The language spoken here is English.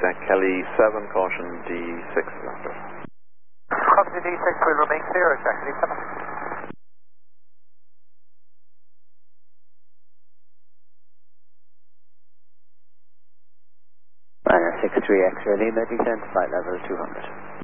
Kelly 7, caution D6 is active. Copy D6 will remain clear at Kelly 7. Minor 63 X-ray Lima, descent flight level 200.